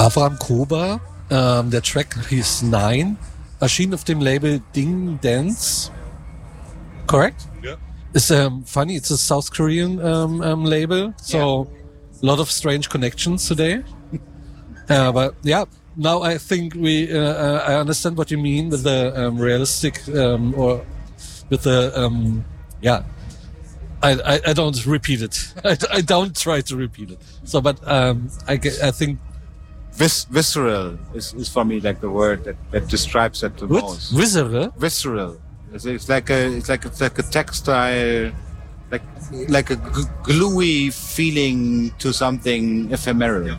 Avram Koba, der Track hieß 9, erschien auf dem Label Ding Dance. Correct? Yeah. It's funny, it's a South Korean label, so a lot of strange connections today. But yeah, now I think I understand what you mean with the realistic or with the I don't repeat it. I don't try to repeat it. So, but I think visceral is for me like the word that describes it the most. Visceral. Visceral. It's like a textile, like a gluey feeling to something ephemeral.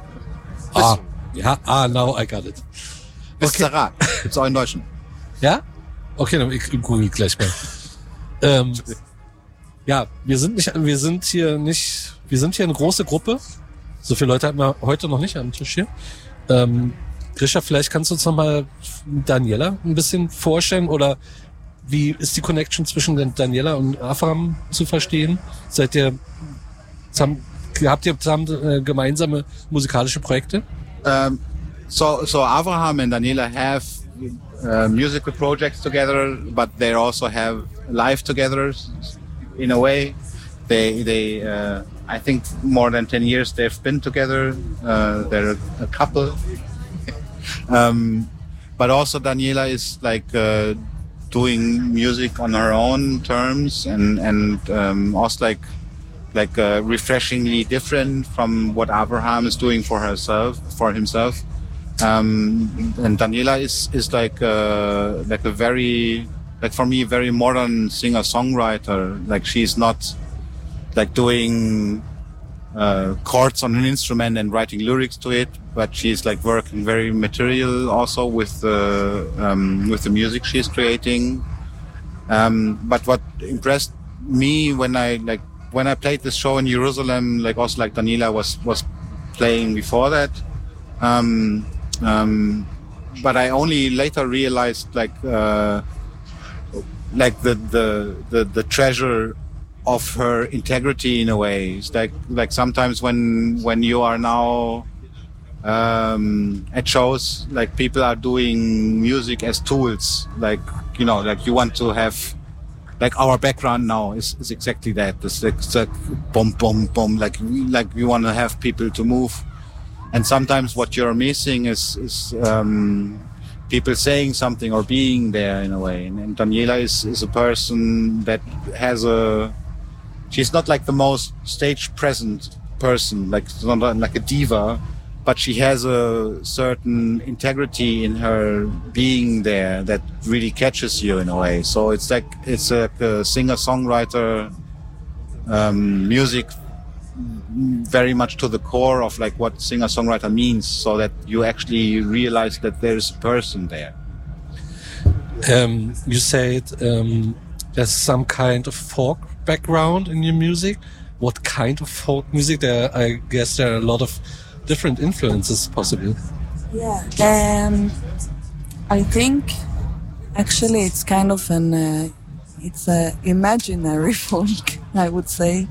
Now I got it. Visceral. Gibt's auch in Deutschen. Ja? Okay, dann ich google gleich mal. Ja, wir sind hier eine große Gruppe. So viele Leute hatten wir heute noch nicht am Tisch hier. Grisha, vielleicht kannst du uns nochmal Daniela ein bisschen vorstellen oder wie ist die Connection zwischen Daniela und Avram zu verstehen? Habt ihr zusammen gemeinsame musikalische Projekte? So Avraham and Daniela have musical projects together, but they also have life together in a way. They I think more than 10 years they've been together. They're a couple. But also Daniela is like doing music on her own terms and also like refreshingly different from what Avraham is doing for himself. And Daniela is like a very, like for me, very modern singer-songwriter. Like she's not like doing chords on an instrument and writing lyrics to it, but she's like working very material also with the music she's creating. But what impressed me when I played this show in Jerusalem, like also like Daniela was playing before that. But I only later realized like the treasure of her integrity in a way. It's like sometimes when you are now at shows, like people are doing music as tools, like you know, like you want to have. Like our background now is exactly that. It's like boom, boom, boom. Like we want to have people to move, and sometimes what you're missing is people saying something or being there in a way. And Daniela is a person that has she's not like the most stage present person, like not like a diva, but she has a certain integrity in her being there that really catches you in a way. So it's like a singer-songwriter music, very much to the core of like what singer-songwriter means, so that you actually realize that there's a person there. You said there's some kind of folk background in your music. What kind of folk music? I guess there are a lot of different influences possible. Yeah, I think actually it's kind of it's a imaginary folk, I would say,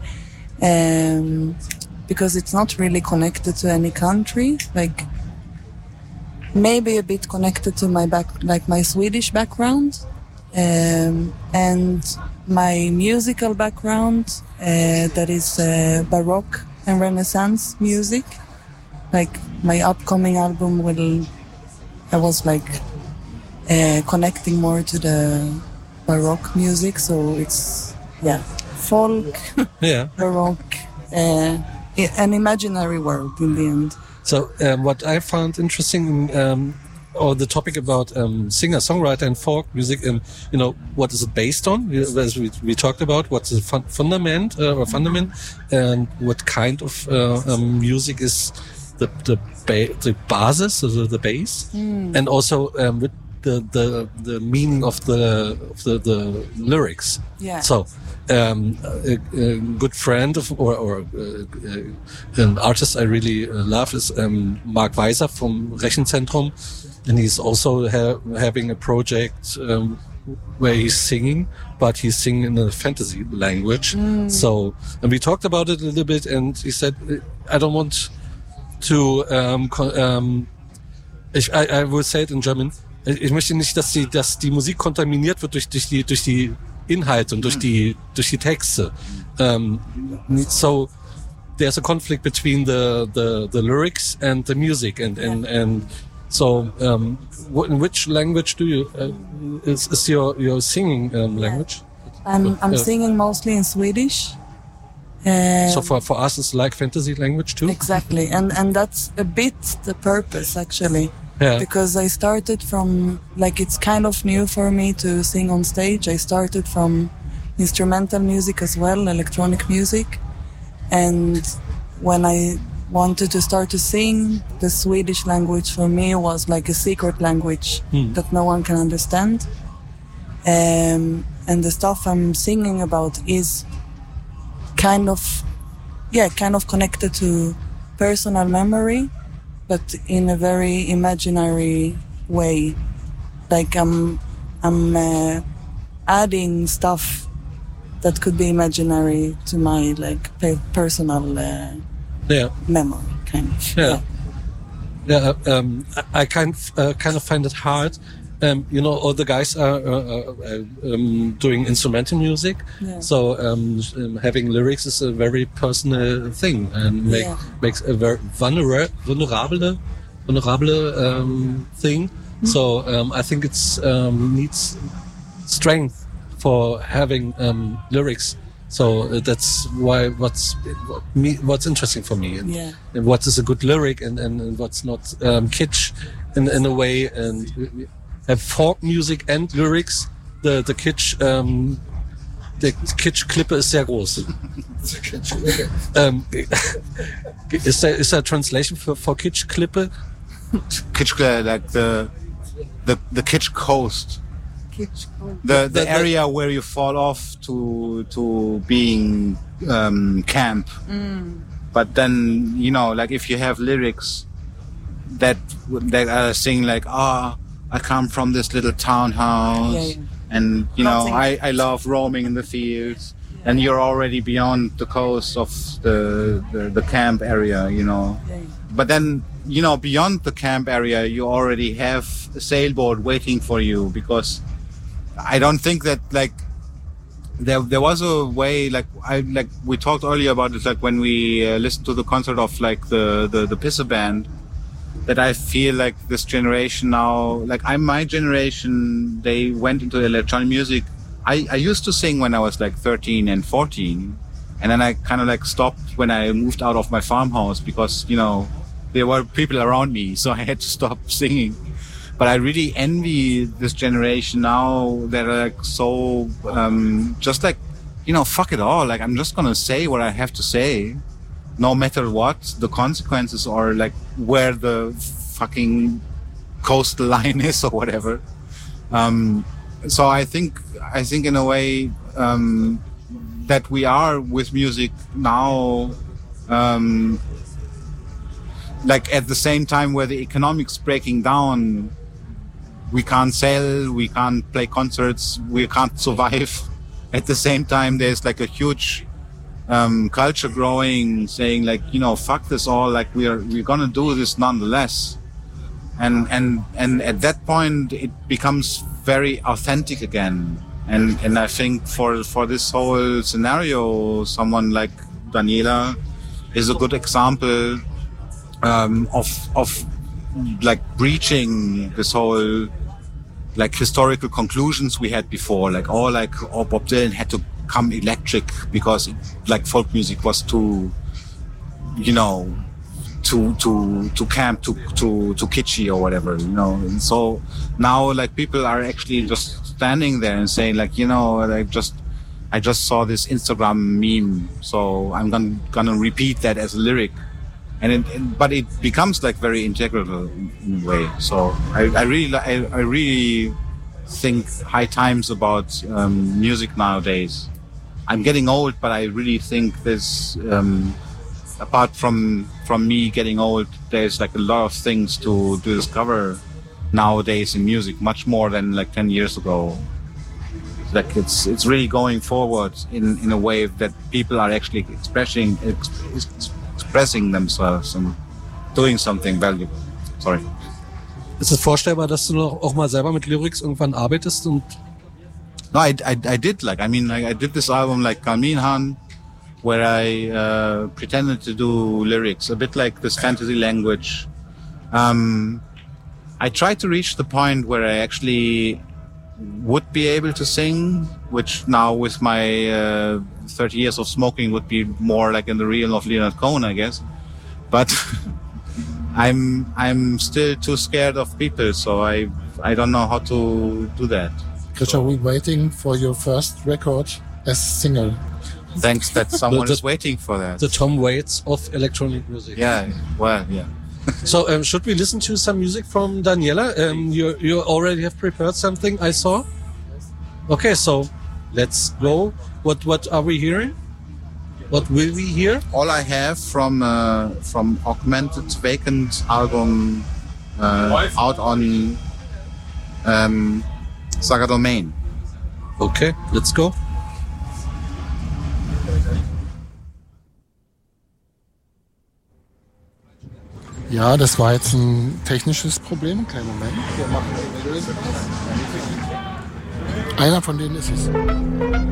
because it's not really connected to any country. Like maybe a bit connected to my Swedish background, and my musical background that is Baroque and Renaissance music. Like my upcoming album I was like connecting more to the Baroque music, so it's folk, Baroque, an imaginary world in the end. So what I found interesting, or the topic about singer-songwriter and folk music, and you know what is it based on? As we talked about, what's the fundament, and what kind of music is the basis, the base, and also with the meaning of the lyrics. Yeah. So a good friend or an artist I really love is Mark Weiser from Rechenzentrum, and he's also having a project where he's singing, but he's singing in a fantasy language. So, and we talked about it a little bit, and he said, I don't want to I will say it in German. Ich möchte nicht, dass die Musik kontaminiert wird durch die Inhalte und durch die Texte. So there's a conflict between the lyrics and the music and so in which language do you is your singing language? I'm singing mostly in Swedish. So for us it's like fantasy language too? Exactly, and that's a bit the purpose actually. Yeah. Because I started from, like, it's kind of new for me to sing on stage. I started from instrumental music as well, electronic music. And when I wanted to start to sing, the Swedish language for me was like a secret language that no one can understand. And the stuff I'm singing about is kind of connected to personal memory, but in a very imaginary way. Like I'm adding stuff that could be imaginary to my like personal memory, kind of. I kind of find it hard. All the guys are doing instrumental music, so having lyrics is a very personal thing and makes a very vulnerable thing. So I think it's needs strength for having lyrics. So that's why what's interesting for me and what is a good lyric and what's not kitsch in a way and. Have folk music and lyrics. The kitsch, Kitsch-Klippe ist sehr groß. Is there a translation for Kitsch-Klippe? Kitsch, like the Kitsch coast. The area where you fall off to being camp. But then, like if you have lyrics that are saying like, I come from this little townhouse, and I love roaming in the fields, and you're already beyond the coast of the camp area, But then, beyond the camp area, you already have a sailboat waiting for you, because I don't think that like there was a way like we talked earlier about it, like when we listened to the concert of like the Pisse band. That I feel like this generation now, like my generation, they went into electronic music. I used to sing when I was like 13 and 14. And then I kind of like stopped when I moved out of my farmhouse because, there were people around me. So I had to stop singing. But I really envy this generation now that are like so, just like, fuck it all. Like I'm just going to say what I have to say. No matter what the consequences or like where the fucking coastal line is or whatever. So I think in a way that we are with music now, like at the same time where the economics breaking down, we can't sell, we can't play concerts, we can't survive. At the same time, there's like a huge culture growing, saying like, fuck this all, like we're gonna do this nonetheless. And at that point it becomes very authentic again. And I think for this whole scenario, someone like Daniela is a good example of like breaching this whole like historical conclusions we had before, like Bob Dylan had to come electric because like folk music was too camp, too kitschy or whatever, and so now like people are actually just standing there and saying like, I just saw this Instagram meme, so I'm gonna repeat that as a lyric, but it becomes like very integral in a way. So I really think high times about music nowadays. I'm getting old, but I really think there's, apart from me getting old, there's like a lot of things to discover nowadays in music, much more than like 10 years ago. Like it's really going forward in a way that people are actually expressing themselves, and doing something valuable. Sorry. Ist es vorstellbar, dass du noch auch mal selber mit Lyrics irgendwann arbeitest und No, I did I did this album like Kalminhan, where I pretended to do lyrics, a bit like this fantasy language. I tried to reach the point where I actually would be able to sing, which now with my 30 years of smoking would be more like in the realm of Leonard Cohen, I guess. But I'm still too scared of people, so I don't know how to do that. Christian, we're waiting for your first record as singer. Thanks that someone is waiting for that. the Tom Waits of electronic music? Yeah, well, yeah. So should we listen to some music from Daniela? You already have prepared something, I saw. Okay, so let's go. What are we hearing? What will we hear? All I have from Augmented Vacant album out on Saga Domain. Okay, let's go. Ja, das war jetzt ein technisches Problem. Kleinen Moment. Wir machen den Lösen. Einer von denen ist es.